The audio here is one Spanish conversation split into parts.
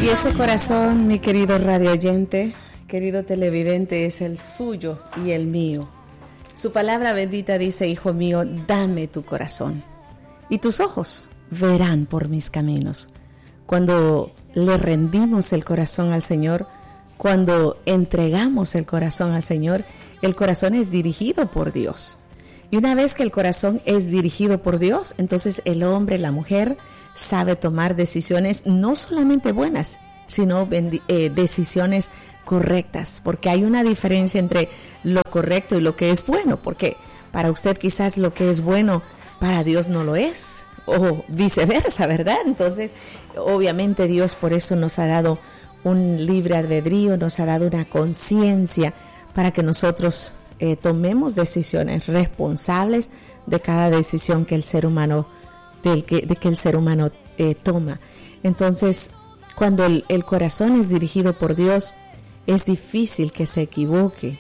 Y ese corazón, mi querido radio oyente, querido televidente, es el suyo y el mío. Su palabra bendita dice: hijo mío, dame tu corazón, y tus ojos verán por mis caminos. Cuando le rendimos el corazón al Señor, cuando entregamos el corazón al Señor, el corazón es dirigido por Dios. Y una vez que el corazón es dirigido por Dios, entonces el hombre, la mujer, sabe tomar decisiones no solamente buenas, sino decisiones correctas, porque hay una diferencia entre lo correcto y lo que es bueno, porque para usted quizás lo que es bueno, para Dios no lo es, o viceversa, ¿verdad? Entonces, obviamente Dios por eso nos ha dado un libre albedrío, nos ha dado una conciencia para que nosotros tomemos decisiones responsables de cada decisión que el ser humano que el ser humano toma. Entonces, cuando el corazón es dirigido por Dios, es difícil que se equivoque,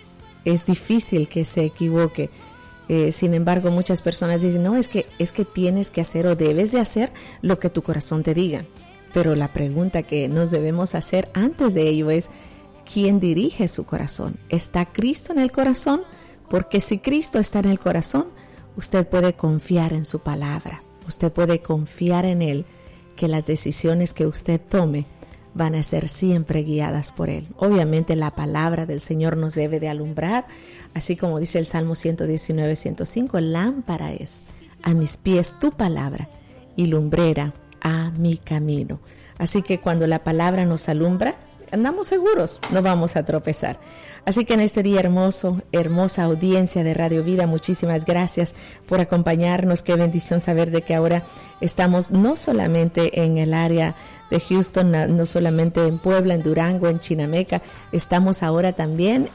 sin embargo, muchas personas dicen: no, es que tienes que hacer o debes de hacer lo que tu corazón te diga. Pero la pregunta que nos debemos hacer antes de ello es: ¿quién dirige su corazón? ¿Está Cristo en el corazón? Porque si Cristo está en el corazón, usted puede confiar en su palabra. Usted puede confiar en Él, que las decisiones que usted tome van a ser siempre guiadas por Él. Obviamente la palabra del Señor nos debe de alumbrar, así como dice el Salmo 119, 105, lámpara es a mis pies tu palabra y lumbrera a mi camino. Así que cuando la palabra nos alumbra, andamos seguros, no vamos a tropezar. Así que en este día hermosa audiencia de Radio Vida, muchísimas gracias por acompañarnos. Qué bendición saber de que ahora estamos no solamente en el área de Houston, no solamente en Puebla, en Durango, en Chinameca, estamos ahora también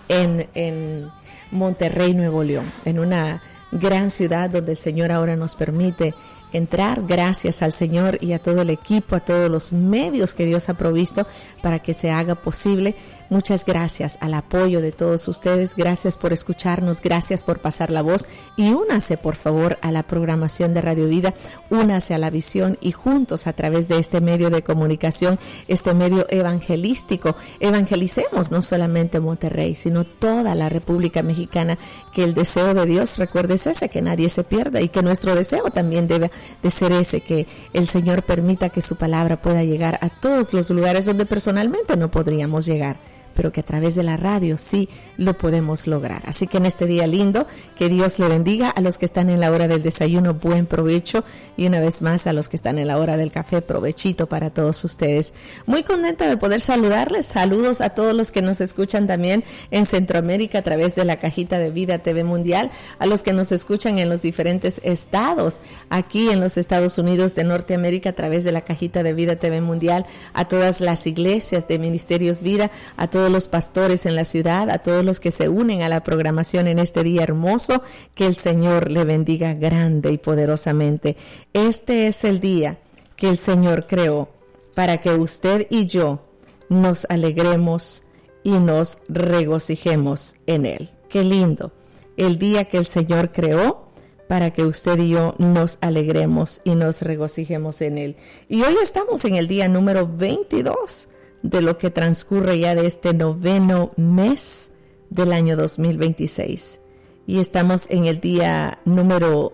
en Monterrey, Nuevo León, en una gran ciudad donde el Señor ahora nos permite entrar. Gracias al Señor y a todo el equipo, a todos los medios que Dios ha provisto para que se haga posible. Muchas gracias al apoyo de todos ustedes, gracias por escucharnos, gracias por pasar la voz, y únase por favor a la programación de Radio Vida, únase a la visión, y juntos a través de este medio de comunicación, este medio evangelístico, evangelicemos no solamente Monterrey, sino toda la República Mexicana, que el deseo de Dios, recuerde, es ese, que nadie se pierda, y que nuestro deseo también debe de ser ese, que el Señor permita que su palabra pueda llegar a todos los lugares donde personalmente no podríamos llegar, pero que a través de la radio sí lo podemos lograr. Así que en este día lindo, que Dios le bendiga. A los que están en la hora del desayuno, buen provecho, y una vez más a los que están en la hora del café, provechito para todos ustedes. Muy contenta de poder saludarles. Saludos a todos los que nos escuchan también en Centroamérica a través de la cajita de Vida TV Mundial, a los que nos escuchan en los diferentes estados, aquí en los Estados Unidos de Norteamérica a través de la cajita de Vida TV Mundial, a todas las iglesias de Ministerios Vida, a todos los pastores en la ciudad, a todos los que se unen a la programación en este día hermoso. Que el Señor le bendiga grande y poderosamente. Este es el día que el Señor creó para que usted y yo nos alegremos y nos regocijemos en Él. Qué lindo, el día que el Señor creó para que usted y yo nos alegremos y nos regocijemos en Él. Y hoy estamos en el día número 22 de lo que transcurre ya de este 9º mes del año 2026. Y estamos en el día número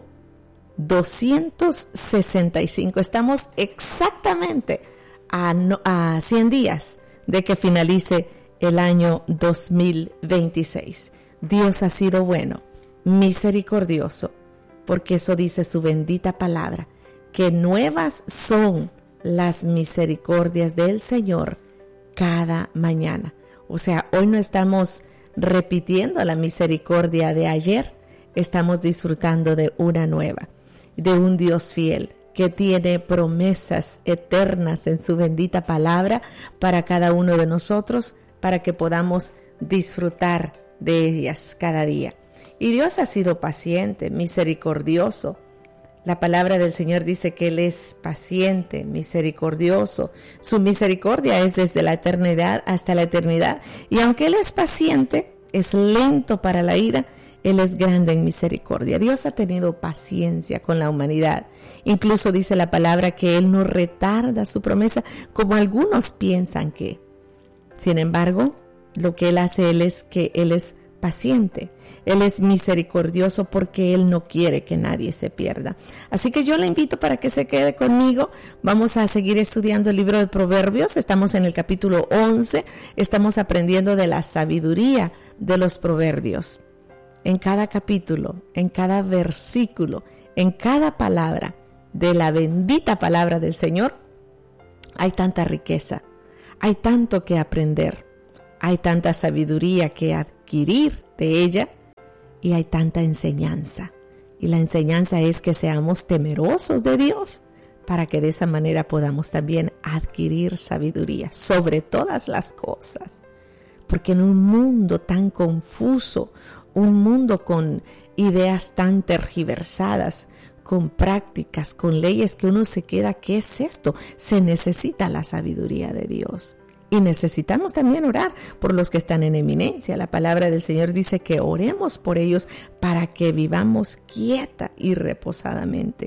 265. Estamos exactamente a 100 días de que finalice el año 2026. Dios ha sido bueno, misericordioso, porque eso dice su bendita palabra, que nuevas son las misericordias del Señor cada mañana. O sea, hoy no estamos repitiendo la misericordia de ayer, estamos disfrutando de una nueva, de un Dios fiel que tiene promesas eternas en su bendita palabra para cada uno de nosotros, para que podamos disfrutar de ellas cada día. Y Dios ha sido paciente, misericordioso. La palabra del Señor dice que Él es paciente, misericordioso. Su misericordia es desde la eternidad hasta la eternidad. Y aunque Él es paciente, es lento para la ira Él es grande en misericordia. Dios ha tenido paciencia con la humanidad. Incluso dice la palabra que Él no retarda su promesa como algunos piensan que. Sin embargo, lo que Él hace es que Él es paciente. Él es misericordioso porque Él no quiere que nadie se pierda. Así que yo le invito para que se quede conmigo. Vamos a seguir estudiando el libro de Proverbios. Estamos en el capítulo 11. Estamos aprendiendo de la sabiduría de los proverbios. En cada capítulo, en cada versículo, en cada palabra de la bendita palabra del Señor, hay tanta riqueza, hay tanto que aprender, hay tanta sabiduría que adquirir de ella y hay tanta enseñanza. Y la enseñanza es que seamos temerosos de Dios para que de esa manera podamos también adquirir sabiduría sobre todas las cosas. Porque en un mundo tan confuso, un mundo con ideas tan tergiversadas, con prácticas, con leyes que uno se queda, ¿qué es esto? Se necesita la sabiduría de Dios. Y necesitamos también orar por los que están en eminencia. La palabra del Señor dice que oremos por ellos para que vivamos quieta y reposadamente.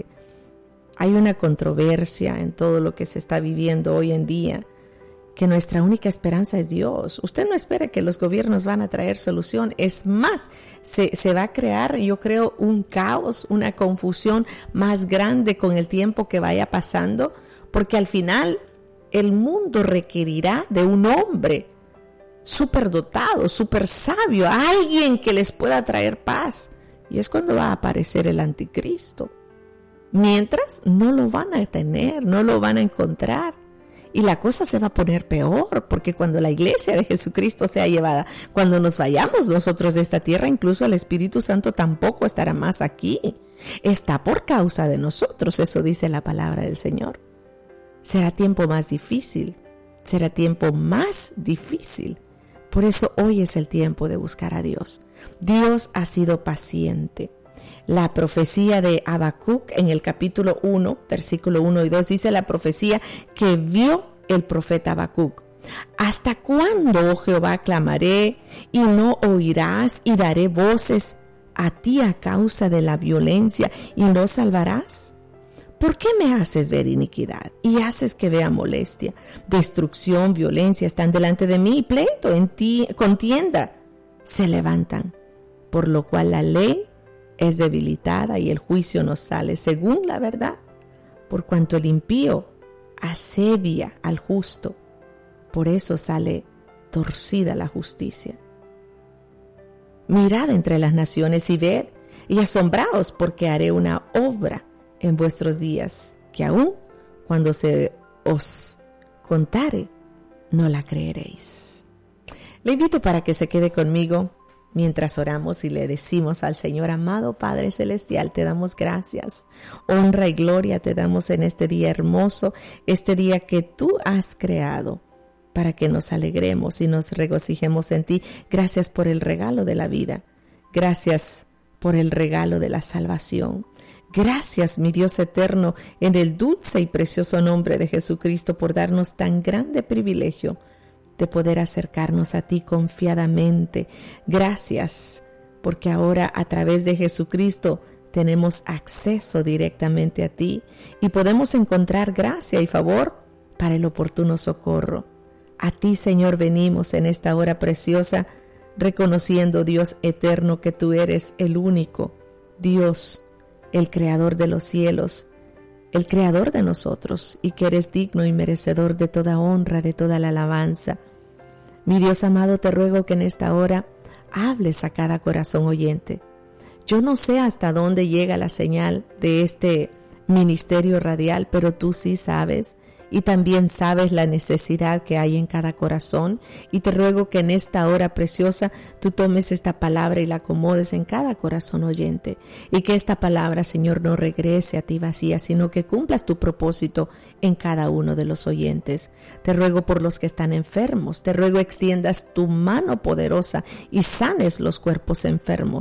Hay una controversia en todo lo que se está viviendo hoy en día, que nuestra única esperanza es Dios. Usted no espere que los gobiernos van a traer solución. Es más, se va a crear, yo creo, un caos, una confusión más grande con el tiempo que vaya pasando, porque al final el mundo requerirá de un hombre superdotado, super sabio, alguien que les pueda traer paz. Y es cuando va a aparecer el anticristo. Mientras, no lo van a tener, no lo van a encontrar. Y la cosa se va a poner peor, porque cuando la iglesia de Jesucristo sea llevada, cuando nos vayamos nosotros de esta tierra, incluso el Espíritu Santo tampoco estará más aquí. Está por causa de nosotros, eso dice la palabra del Señor. Será tiempo más difícil, será tiempo más difícil. Por eso hoy es el tiempo de buscar a Dios. Dios ha sido paciente. La profecía de Habacuc en el capítulo 1, versículo 1 y 2, dice la profecía que vio el profeta Habacuc. ¿Hasta cuándo, oh Jehová, clamaré y no oirás y daré voces a ti a causa de la violencia y no salvarás? ¿Por qué me haces ver iniquidad y haces que vea molestia? Destrucción, violencia están delante de mí y pleito, en ti contienda se levantan, por lo cual la ley es debilitada y el juicio no sale según la verdad, por cuanto el impío asebia al justo, por eso sale torcida la justicia. Mirad entre las naciones y ved y asombraos, porque haré una obra en vuestros días, que aún cuando se os contare, no la creeréis. Le invito para que se quede conmigo mientras oramos y le decimos al Señor: amado Padre Celestial, te damos gracias, honra y gloria te damos en este día hermoso, este día que tú has creado, para que nos alegremos y nos regocijemos en ti. Gracias por el regalo de la vida, gracias por el regalo de la salvación. Gracias, mi Dios eterno, en el dulce y precioso nombre de Jesucristo, por darnos tan grande privilegio de poder acercarnos a ti confiadamente. Gracias, porque ahora a través de Jesucristo tenemos acceso directamente a ti y podemos encontrar gracia y favor para el oportuno socorro. A ti, Señor, venimos en esta hora preciosa, reconociendo, Dios eterno, que tú eres el único Dios, el creador de los cielos, el creador de nosotros, y que eres digno y merecedor de toda honra, de toda la alabanza. Mi Dios amado, te ruego que en esta hora hables a cada corazón oyente. Yo no sé hasta dónde llega la señal de este ministerio radial, pero tú sí sabes, y también sabes la necesidad que hay en cada corazón, y te ruego que en esta hora preciosa tú tomes esta palabra y la acomodes en cada corazón oyente, y que esta palabra, Señor, no regrese a ti vacía, sino que cumplas tu propósito en cada uno de los oyentes. Te ruego por los que están enfermos, te ruego extiendas tu mano poderosa y sanes los cuerpos enfermos.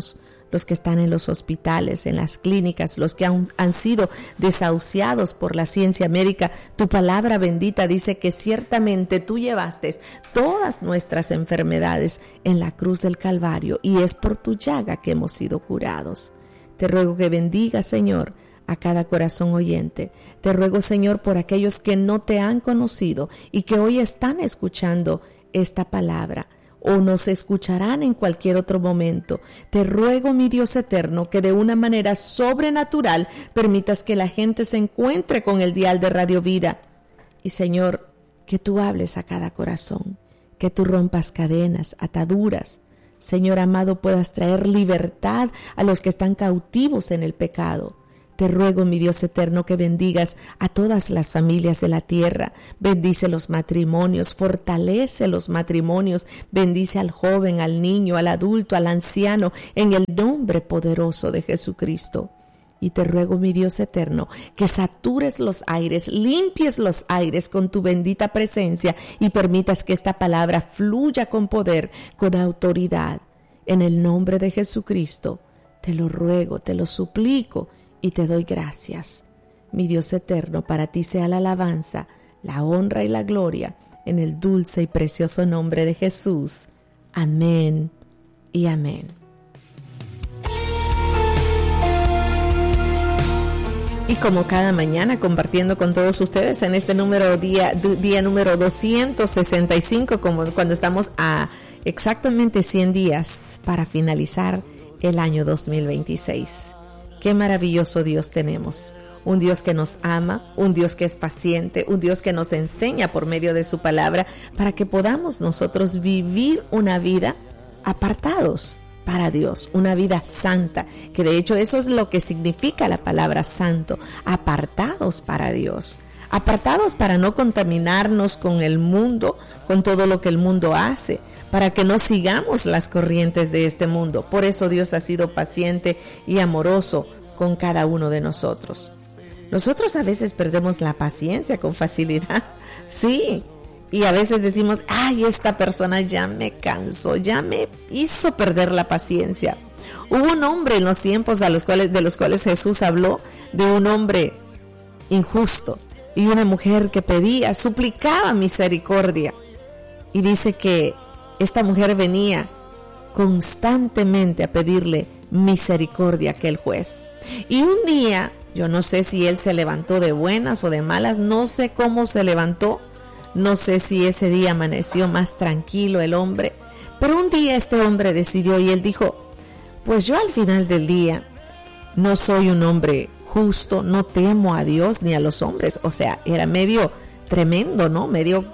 los que están en los hospitales, en las clínicas, los que han sido desahuciados por la ciencia médica. Tu palabra bendita dice que ciertamente tú llevaste todas nuestras enfermedades en la cruz del Calvario y es por tu llaga que hemos sido curados. Te ruego que bendiga, Señor, a cada corazón oyente. Te ruego, Señor, por aquellos que no te han conocido y que hoy están escuchando esta palabra o nos escucharán en cualquier otro momento. Te ruego, mi Dios eterno, que de una manera sobrenatural permitas que la gente se encuentre con el dial de Radio Vida. Y, Señor, que tú hables a cada corazón, que tú rompas cadenas, ataduras. Señor amado, puedas traer libertad a los que están cautivos en el pecado. Te ruego, mi Dios eterno, que bendigas a todas las familias de la tierra. Bendice los matrimonios, fortalece los matrimonios, bendice al joven, al niño, al adulto, al anciano, en el nombre poderoso de Jesucristo. Y te ruego, mi Dios eterno, que satures los aires, limpies los aires con tu bendita presencia y permitas que esta palabra fluya con poder, con autoridad. En el nombre de Jesucristo, te lo ruego, te lo suplico, y te doy gracias. Mi Dios eterno, para ti sea la alabanza, la honra y la gloria, en el dulce y precioso nombre de Jesús. Amén y amén. Y como cada mañana, compartiendo con todos ustedes en este día número 265, como cuando estamos a exactamente 100 días para finalizar el año 2026. Qué maravilloso Dios tenemos, un Dios que nos ama, un Dios que es paciente, un Dios que nos enseña por medio de su palabra para que podamos nosotros vivir una vida apartados para Dios, una vida santa, que de hecho eso es lo que significa la palabra santo, apartados para Dios, apartados para no contaminarnos con el mundo, con todo lo que el mundo hace, para que no sigamos las corrientes de este mundo. Por eso Dios ha sido paciente y amoroso con cada uno de nosotros. Nosotros a veces perdemos la paciencia con facilidad, sí, y a veces decimos, ay, esta persona ya me cansó, ya me hizo perder la paciencia. Hubo un hombre en los tiempos de los cuales Jesús habló, de un hombre injusto y una mujer que pedía, suplicaba misericordia, y dice que esta mujer venía constantemente a pedirle misericordia a aquel juez. Y un día, yo no sé si él se levantó de buenas o de malas, no sé cómo se levantó, no sé si ese día amaneció más tranquilo el hombre, pero un día este hombre decidió y él dijo, pues yo al final del día no soy un hombre justo, no temo a Dios ni a los hombres. O sea, era medio tremendo, ¿no? Medio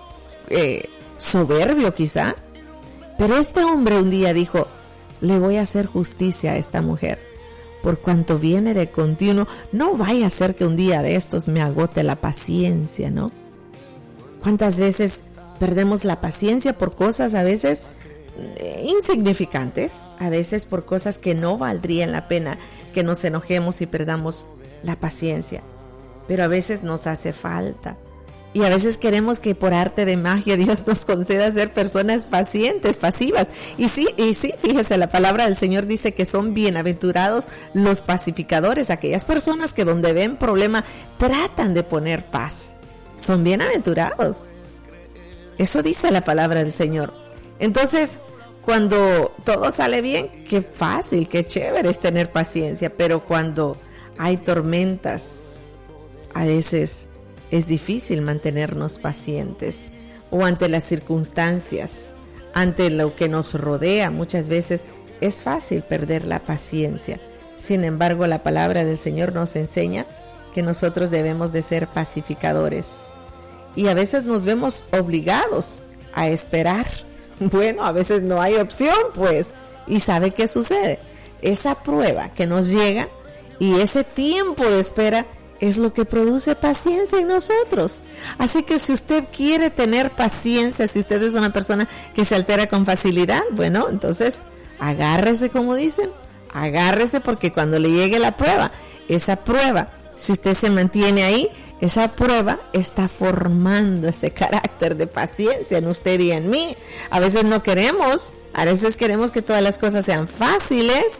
soberbio quizá. Pero este hombre un día dijo, le voy a hacer justicia a esta mujer, por cuanto viene de continuo, no vaya a ser que un día de estos me agote la paciencia, ¿no? ¿Cuántas veces perdemos la paciencia por cosas a veces insignificantes, a veces por cosas que no valdrían la pena que nos enojemos y perdamos la paciencia? Pero a veces nos hace falta. Y a veces queremos que por arte de magia Dios nos conceda ser personas pacientes, pasivas. Y sí, fíjese, la palabra del Señor dice que son bienaventurados los pacificadores, aquellas personas que donde ven problema tratan de poner paz. Son bienaventurados. Eso dice la palabra del Señor. Entonces, cuando todo sale bien, qué fácil, qué chévere es tener paciencia. Pero cuando hay tormentas, a veces es difícil mantenernos pacientes, o ante las circunstancias, ante lo que nos rodea, muchas veces es fácil perder la paciencia. Sin embargo, la palabra del Señor nos enseña que nosotros debemos de ser pacificadores. Y a veces nos vemos obligados a esperar. Bueno, a veces no hay opción, pues. ¿Y sabe qué sucede? Esa prueba que nos llega y ese tiempo de espera es lo que produce paciencia en nosotros. Así que si usted quiere tener paciencia, si usted es una persona que se altera con facilidad, bueno, entonces agárrese, como dicen, agárrese, porque cuando le llegue la prueba, esa prueba, si usted se mantiene ahí, esa prueba está formando ese carácter de paciencia en usted y en mí. A veces no queremos, a veces queremos que todas las cosas sean fáciles,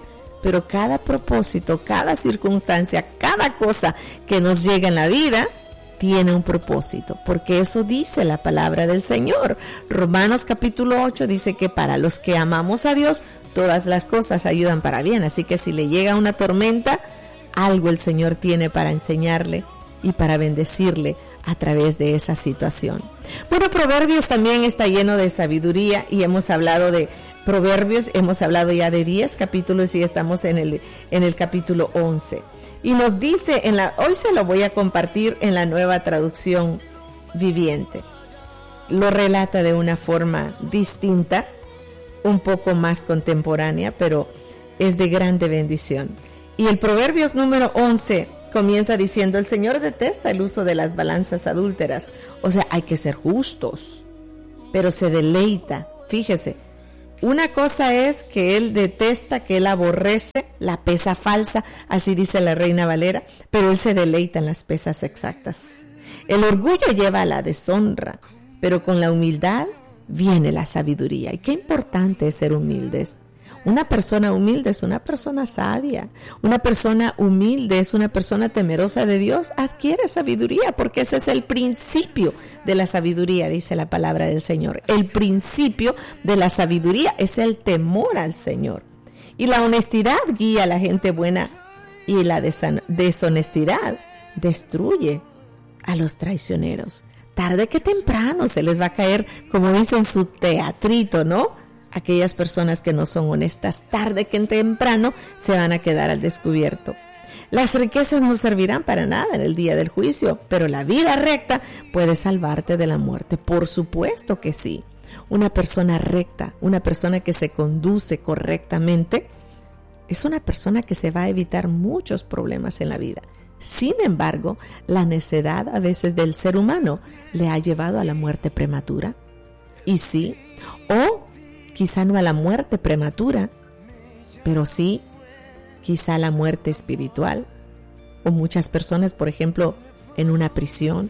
pero cada propósito, cada circunstancia, cada cosa que nos llega en la vida tiene un propósito, porque eso dice la palabra del Señor. Romanos capítulo 8 dice que para los que amamos a Dios, todas las cosas ayudan para bien. Así que si le llega una tormenta, algo el Señor tiene para enseñarle y para bendecirle a través de esa situación. Bueno, Proverbios también está lleno de sabiduría y hemos hablado de Proverbios, hemos hablado ya de 10 capítulos y estamos en el capítulo 11. Y nos dice, hoy se lo voy a compartir en la Nueva Traducción Viviente. Lo relata de una forma distinta, un poco más contemporánea, pero es de grande bendición. Y el Proverbios número 11 comienza diciendo: el Señor detesta el uso de las balanzas adúlteras. O sea, hay que ser justos, pero se deleita. Fíjese, una cosa es que Él detesta, que Él aborrece la pesa falsa, así dice la Reina Valera, pero Él se deleita en las pesas exactas. El orgullo lleva a la deshonra, pero con la humildad viene la sabiduría. Y qué importante es ser humildes. Una persona humilde es una persona sabia. Una persona humilde es una persona temerosa de Dios. Adquiere sabiduría, porque ese es el principio de la sabiduría, dice la palabra del Señor. El principio de la sabiduría es el temor al Señor. Y la honestidad guía a la gente buena, y la deshonestidad destruye a los traicioneros. Tarde que temprano se les va a caer, como dicen, su teatrito, ¿no? Aquellas personas que no son honestas, tarde que temprano se van a quedar al descubierto. Las riquezas no servirán para nada en el día del juicio, pero la vida recta puede salvarte de la muerte. Por supuesto que sí. Una persona recta, una persona que se conduce correctamente, es una persona que se va a evitar muchos problemas en la vida. Sin embargo, la necedad a veces del ser humano le ha llevado a la muerte prematura. Y sí, o quizá no a la muerte prematura, pero sí, quizá a la muerte espiritual. O muchas personas, por ejemplo, en una prisión,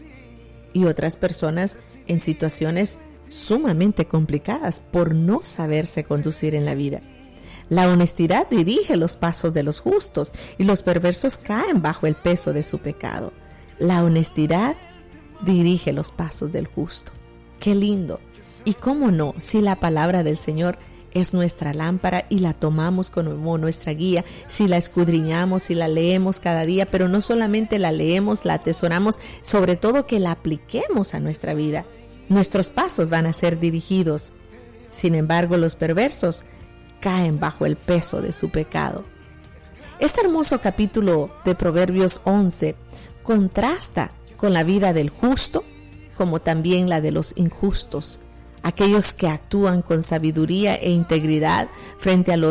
y otras personas en situaciones sumamente complicadas por no saberse conducir en la vida. La honestidad dirige los pasos de los justos, y los perversos caen bajo el peso de su pecado. La honestidad dirige los pasos del justo. ¡Qué lindo! Y cómo no, si la palabra del Señor es nuestra lámpara y la tomamos como nuestra guía, si la escudriñamos, si la leemos cada día, pero no solamente la leemos, la atesoramos, sobre todo que la apliquemos a nuestra vida. Nuestros pasos van a ser dirigidos. Sin embargo, los perversos caen bajo el peso de su pecado. Este hermoso capítulo de Proverbios 11 contrasta con la vida del justo, como también la de los injustos. Aquellos que actúan con sabiduría e integridad frente a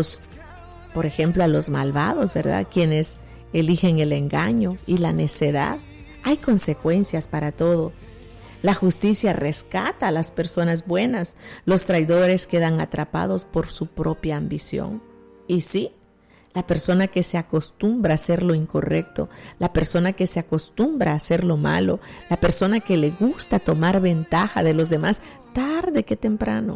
por ejemplo, a los malvados, ¿verdad? Quienes eligen el engaño y la necedad. Hay consecuencias para todo. La justicia rescata a las personas buenas. Los traidores quedan atrapados por su propia ambición. Y sí, la persona que se acostumbra a hacer lo incorrecto, la persona que se acostumbra a hacer lo malo, la persona que le gusta tomar ventaja de los demás, tarde que temprano,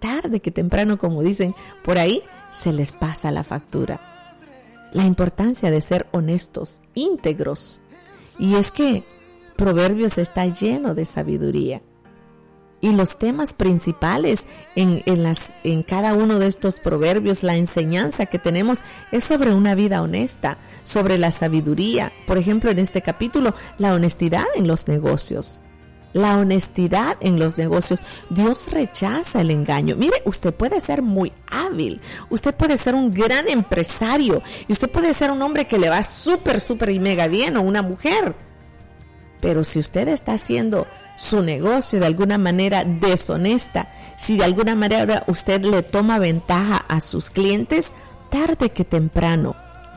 como dicen por ahí, se les pasa la factura. La importancia de ser honestos, íntegros. Y es que Proverbios está lleno de sabiduría. Y los temas principales en cada uno de estos proverbios, la enseñanza que tenemos es sobre una vida honesta, sobre la sabiduría. Por ejemplo, en este capítulo, la honestidad en los negocios. La honestidad en los negocios. Dios rechaza el engaño. Mire, usted puede ser muy hábil, usted puede ser un gran empresario, y usted puede ser un hombre que le va súper y mega bien, o una mujer. Pero si usted está haciendo su negocio de alguna manera deshonesta, si de alguna manera usted le toma ventaja a sus clientes, tarde que temprano,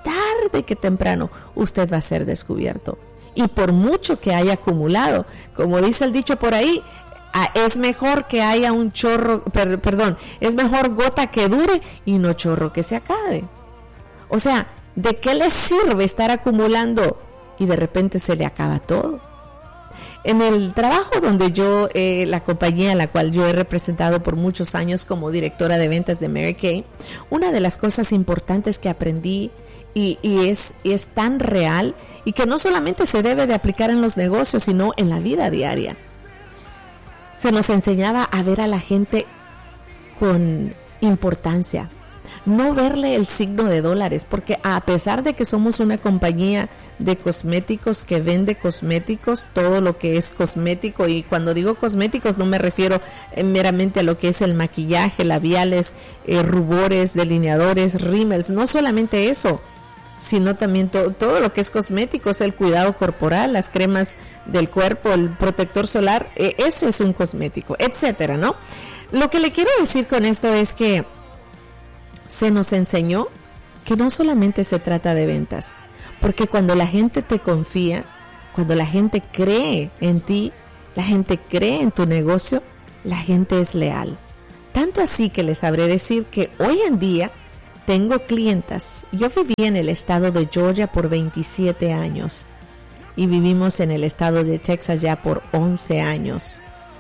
usted va a ser descubierto. Y por mucho que haya acumulado, como dice el dicho por ahí, es mejor que haya un chorro, es mejor gota que dure y no chorro que se acabe. O sea, ¿de qué le sirve estar acumulando y de repente se le acaba todo? En el trabajo donde la compañía a la cual yo he representado por muchos años como directora de ventas de Mary Kay, una de las cosas importantes que aprendí y es tan real, y que no solamente se debe de aplicar en los negocios, sino en la vida diaria. Se nos enseñaba a ver a la gente con importancia, no verle el signo de dólares, porque a pesar de que somos una compañía de cosméticos que vende cosméticos, todo lo que es cosmético, y cuando digo cosméticos no me refiero meramente a lo que es el maquillaje, labiales, rubores, delineadores, rímels, no solamente eso, sino también todo lo que es cosméticos, el cuidado corporal, las cremas del cuerpo, el protector solar, eso es un cosmético, etcétera, ¿no? Lo que le quiero decir con esto es que se nos enseñó que no solamente se trata de ventas, porque cuando la gente te confía, cuando la gente cree en ti, la gente cree en tu negocio, la gente es leal. Tanto así que les sabré decir que hoy en día tengo clientas. Yo viví en el estado de Georgia por 27 años y vivimos en el estado de Texas ya por 11 años.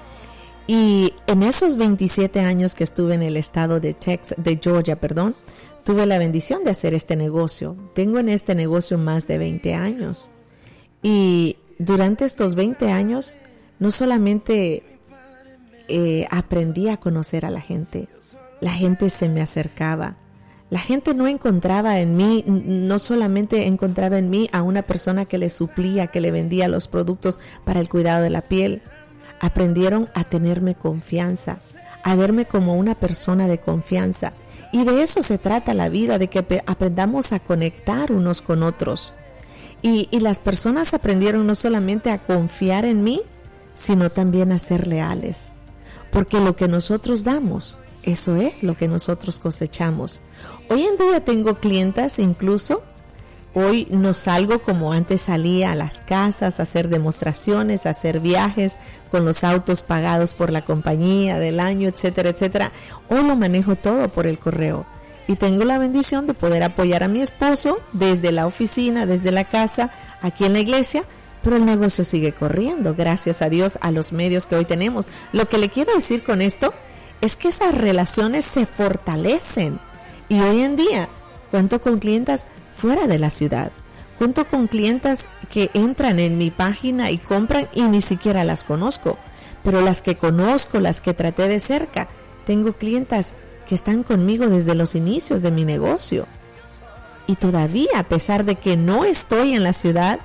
Y en esos 27 años que estuve en el estado de Georgia, tuve la bendición de hacer este negocio. Tengo en este negocio más de 20 años. Y durante estos 20 años, no solamente aprendí a conocer a la gente se me acercaba. La gente no encontraba en mí, no solamente encontraba en mí a una persona que le suplía, que le vendía los productos para el cuidado de la piel. Aprendieron a tenerme confianza, a verme como una persona de confianza. Y de eso se trata la vida, de que aprendamos a conectar unos con otros. Y las personas aprendieron no solamente a confiar en mí, sino también a ser leales. Porque lo que nosotros damos, eso es lo que nosotros cosechamos. Hoy en día tengo clientas, incluso hoy no salgo como antes salía a las casas a hacer demostraciones, a hacer viajes con los autos pagados por la compañía del año, etcétera, etcétera. Hoy lo manejo todo por el correo y tengo la bendición de poder apoyar a mi esposo desde la oficina, desde la casa, aquí en la iglesia, pero el negocio sigue corriendo, gracias a Dios, a los medios que hoy tenemos. Lo que le quiero decir con esto es que esas relaciones se fortalecen y hoy en día cuento con clientas fuera de la ciudad. Cuento con clientas que entran en mi página y compran y ni siquiera las conozco. Pero las que conozco, las que traté de cerca, tengo clientas que están conmigo desde los inicios de mi negocio. Y todavía, a pesar de que no estoy en la ciudad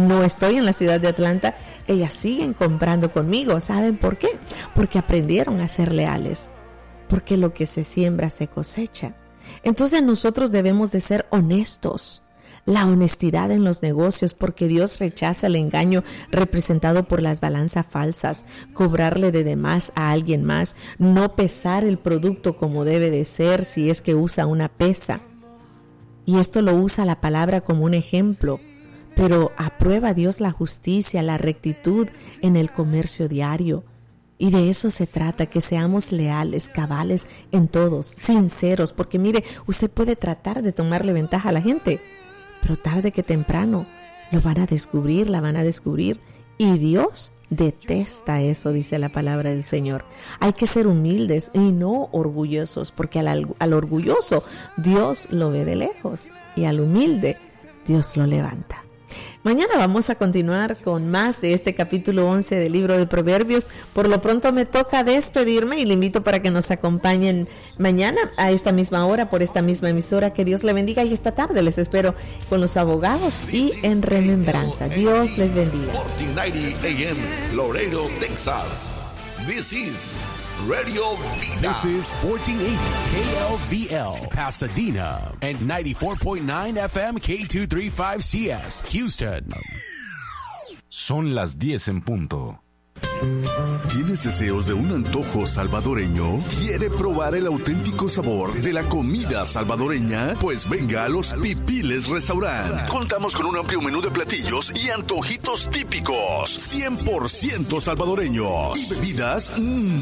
de Atlanta, ellas siguen comprando conmigo. ¿Saben por qué? Porque aprendieron a ser leales. Porque lo que se siembra se cosecha. Entonces nosotros debemos de ser honestos. La honestidad en los negocios, porque Dios rechaza el engaño representado por las balanzas falsas, cobrarle de más a alguien más, no pesar el producto como debe de ser si es que usa una pesa. Y esto lo usa la palabra como un ejemplo, pero aprueba Dios la justicia, la rectitud en el comercio diario. Y de eso se trata, que seamos leales, cabales en todos, sinceros, porque mire, usted puede tratar de tomarle ventaja a la gente, pero tarde que temprano lo van a descubrir, la van a descubrir, y Dios detesta eso, dice la palabra del Señor. Hay que ser humildes y no orgullosos, porque al orgulloso Dios lo ve de lejos y al humilde Dios lo levanta. Mañana vamos a continuar con más de este capítulo 11 del libro de Proverbios. Por lo pronto me toca despedirme y le invito para que nos acompañen mañana a esta misma hora por esta misma emisora. Que Dios le bendiga y esta tarde les espero con los abogados y en remembranza. Dios les bendiga. 1490 AM, Laredo, Texas. This is Radio Vida. This is 1480 KLVL, Pasadena, and 94.9 FM K235CS, Houston. Son las 10 en punto. ¿Tienes deseos de un antojo salvadoreño? ¿Quiere probar el auténtico sabor de la comida salvadoreña? Pues venga a Los Pipiles Restaurant. Contamos con un amplio menú de platillos y antojitos típicos 100% salvadoreños y bebidas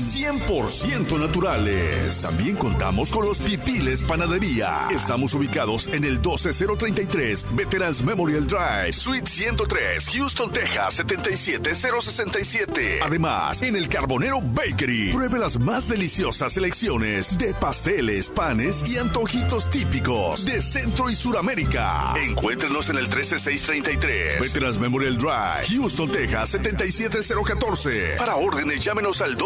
100% naturales. También contamos con Los Pipiles Panadería. Estamos ubicados en el 12033 Veterans Memorial Drive, Suite 103, Houston, Texas 77067. Además, en el Carbonero Bakery, pruebe las más deliciosas selecciones de pasteles, panes y antojitos típicos de Centro y Suramérica. Encuéntrenos en el 13633 Veterans Memorial Drive, Houston, Texas 77014. Para órdenes, llámenos al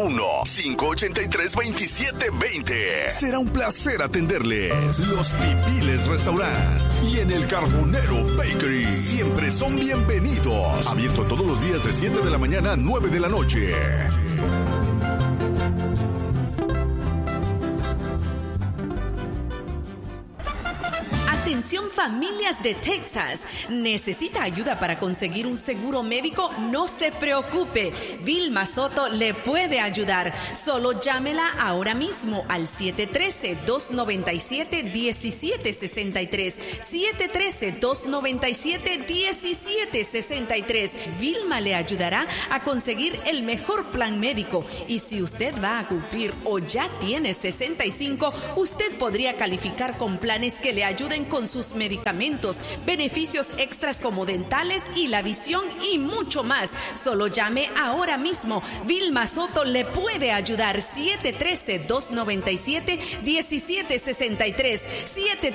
281-583-2720. Será un placer atenderles. Los Pipiles Restaurant y en el Carbonero Bakery siempre son bienvenidos. Abierto todos los días de 7 de la mañana a 9 de la noche. Atención familias de Texas, ¿necesita ayuda para conseguir un seguro médico? No se preocupe, Vilma Soto le puede ayudar. Solo llámela ahora mismo al 713-297-1763. 713-297-1763. Vilma le ayudará a conseguir el mejor plan médico. Y si usted va a cumplir o ya tiene 65, usted podría calificar con planes que le ayuden con sus medicamentos, beneficios extras como dentales y la visión y mucho más. Solo llame ahora mismo. Vilma Soto le puede ayudar. 713-297-1763.